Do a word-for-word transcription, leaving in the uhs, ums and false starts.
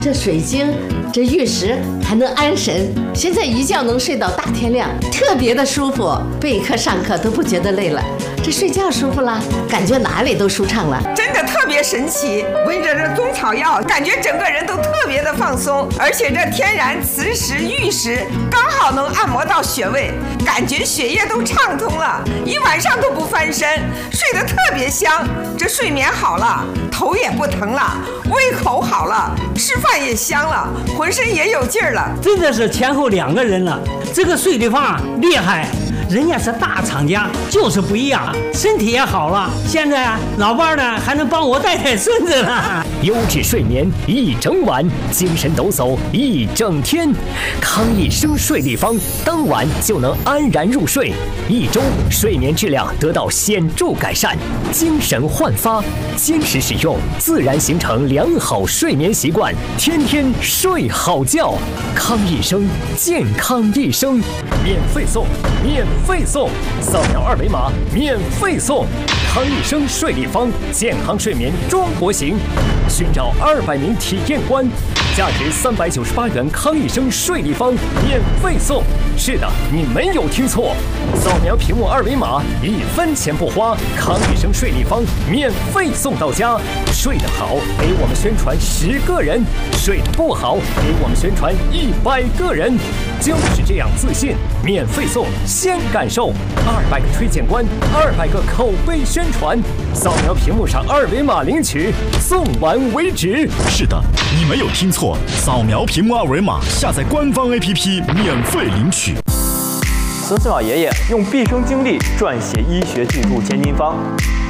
这水晶，这玉石还能安神，现在一觉能睡到大天亮，特别的舒服，备课上课都不觉得累了。这睡觉舒服了，感觉哪里都舒畅了， 真的特别神奇。闻着这中草药，感觉整个人都特别的放松，而且这天然磁石、玉石刚好能按摩到穴位，感觉血液都畅通了，一晚上都不翻身，睡得特别香。这睡眠好了，头也不疼了，胃口好了，吃饭也香了，浑身也有劲儿了。 真的是前后两个人了，这个睡的方厉害。人家是大厂家，就是不一样，身体也好了。现在老伴呢还能帮我带带孙子呢。 优质睡眠一整晚，精神抖擞一整天。康益生睡立方，当晚就能安然入睡，一周睡眠质量得到显著改善，精神焕发。坚持使用，自然形成良好睡眠习惯，天天睡好觉。康益生，健康一生，免费送，免费。费送，扫描二维码免费送。康益生睡立方，健康睡眠中国行。寻找二百名体验官，价值三百九十八元康益生睡立方免费送。是的，你没有听错，扫描屏幕二维码，一分钱不花，康益生睡立方免费送到家。睡得好，给我们宣传十个人；睡得不好，给我们宣传一百个人。就是这样自信，免费送，先感受。二百个推荐官，二百个口碑宣传，扫描屏幕上二维码领取，送完为止。 是的，你没有听错，扫描屏幕二维码，下载官方 A P P 免费领取。 孙思邈爷爷用毕生精力撰写医学巨著《千金方》，